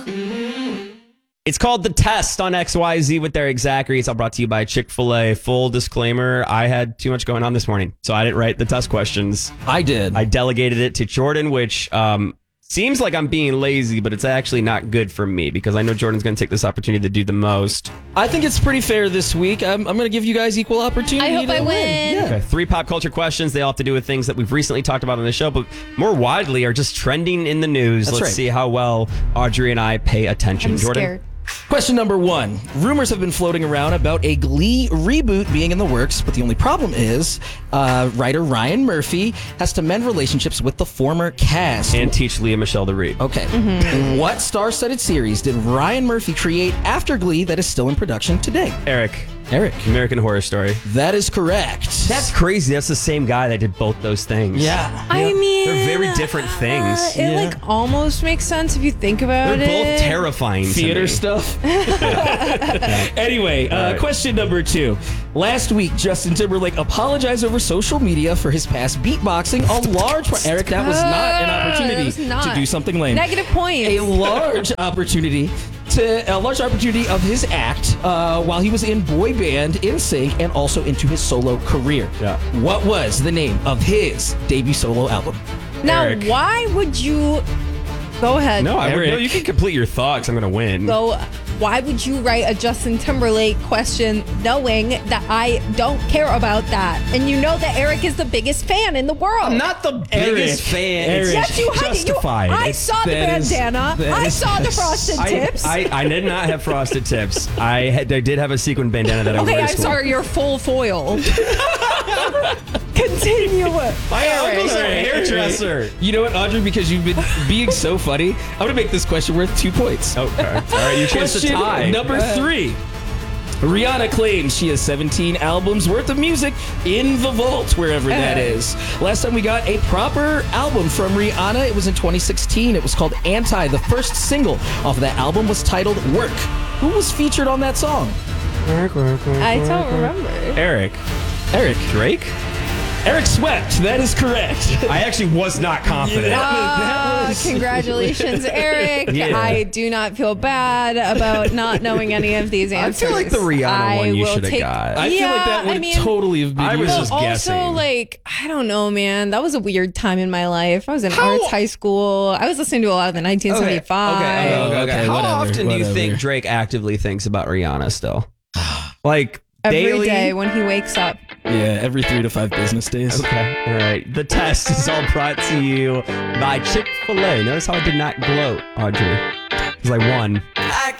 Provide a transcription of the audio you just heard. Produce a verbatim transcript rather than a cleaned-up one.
It's called The Test on X Y Z with Eric Zachary. It's all brought to you by Chick-fil-A. Full disclaimer, I had too much going on this morning, so I didn't write the test questions. I did. I delegated it to Jordan, which um, seems like I'm being lazy, but it's actually not good for me because I know Jordan's going to take this opportunity to do the most. I think it's pretty fair this week. I'm, I'm going to give you guys equal opportunity. I hope to I win. win. Yeah. Okay, three pop culture questions. They all have to do with things that we've recently talked about on the show, but more widely are just trending in the news. That's Let's right. see how well Audrey and I pay attention. I'm Jordan? scared. Question number one. Rumors have been floating around about a Glee reboot being in the works, but the only problem is uh, writer Ryan Murphy has to mend relationships with the former cast. And teach Leah Michelle to read. Okay. Mm-hmm. What star-studded series did Ryan Murphy create after Glee that is still in production today? Eric. Eric. American Horror Story. That is correct. That's crazy. That's the same guy that did both those things. Yeah. I mean, They're very different things. Uh, it Yeah. like almost makes sense if you think about They're it. both terrifying to Theater me. stuff. Anyway, uh, All right. question number two. Last week, Justin Timberlake apologized over social media for his past beatboxing. A large part, Eric, that was not an Uh, opportunity that was not. to do something lame. Negative points. A large opportunity to a large opportunity of his act uh, while he was in boy band NSYNC and also into his solo career. Yeah. What was the name of his debut solo album? Now, Eric. why would you? Go ahead. No, I would, Eric. no, you can complete your thoughts. I'm going to win. Go. Why would you write a Justin Timberlake question knowing that I don't care about that? And you know that Eric is the biggest fan in the world. I'm not the biggest fan. Eric. It's Yes, you had you. justified. I It's- saw the that is- bandana. that I is- saw the frosted I, tips. I, I did not have frosted tips. I, had, I did have a sequin bandana that I okay, wore to I'm school. sorry. You're full foil. Continue. My uncle's a Eric. hairdresser. You know what, Audrey? Because you've been being so funny, I'm going to make this question worth two points. Okay. All right, you chance to Question tie. number three. Rihanna claims she has seventeen albums worth of music in the vault, wherever that is. Last time we got a proper album from Rihanna, it was in twenty sixteen. It was called Anti. The first single off of that album was titled Work. Who was featured on that song? I don't remember. Eric. Eric. Drake? Eric Swept. That is correct. I actually was not confident. Yeah. that Uh, was- congratulations, Eric. Yeah. I do not feel bad about not knowing any of these I answers. feel like the Rihanna I one you will should have take- got. I feel like Yeah, that would I mean- totally have been I was you. But just also, guessing. like, I don't know, man. That was a weird time in my life. I was in arts high school. I was listening to a lot of the nineteen seventy-five. Okay, okay, okay. Oh, okay, How whatever, often do you whatever. think Drake actively thinks about Rihanna still? Like Every daily? day when he wakes up. Yeah, every three to five business days. Okay, all right. The test is all brought to you by Chick-fil-A. Notice how I did not gloat, Audrey, because I won.